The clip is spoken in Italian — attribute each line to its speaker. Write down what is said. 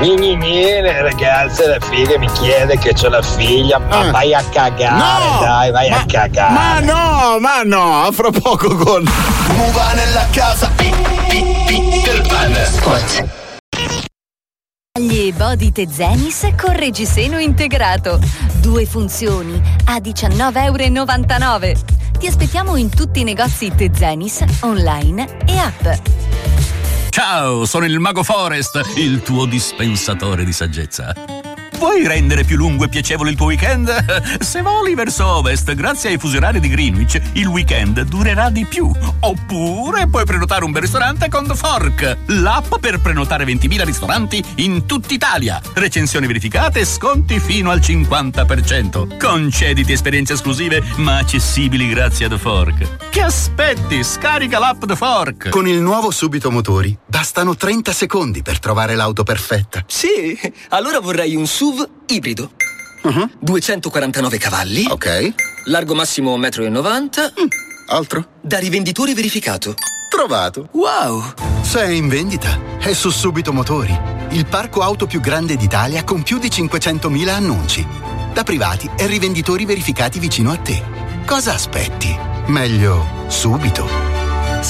Speaker 1: Ragazza, la figlia mi chiede che c'ho la figlia, ma vai a cagare,
Speaker 2: no,
Speaker 1: dai, vai a cagare.
Speaker 2: Ma no, fra poco con
Speaker 3: Muva nella casa, Peter Pan.
Speaker 4: Taglie Body Tezenis con reggiseno integrato. 2 funzioni a €19,99. Ti aspettiamo in tutti i negozi Tezenis, online e app.
Speaker 5: Ciao, sono il Mago Forest, il tuo dispensatore di saggezza. Vuoi rendere più lungo e piacevole il tuo weekend? Se voli verso ovest, grazie ai fusi orari di Greenwich, il weekend durerà di più. Oppure puoi prenotare un bel ristorante con The Fork, l'app per prenotare 20.000 ristoranti in tutta Italia. Recensioni verificate e sconti fino al 50%. Concediti esperienze esclusive ma accessibili grazie a The Fork. Che aspetti? Scarica l'app The Fork.
Speaker 6: Con il nuovo Subito Motori bastano 30 secondi per trovare l'auto perfetta.
Speaker 7: Sì, allora vorrei un SUV ibrido. 249 cavalli.
Speaker 6: Ok.
Speaker 7: Largo massimo 1,90 m.
Speaker 6: Altro?
Speaker 7: Da rivenditore verificato.
Speaker 6: Trovato.
Speaker 7: Wow!
Speaker 6: Se è in vendita, è su Subito Motori, il parco auto più grande d'Italia con più di 500.000 annunci. Da privati e rivenditori verificati vicino a te. Cosa aspetti? Meglio subito.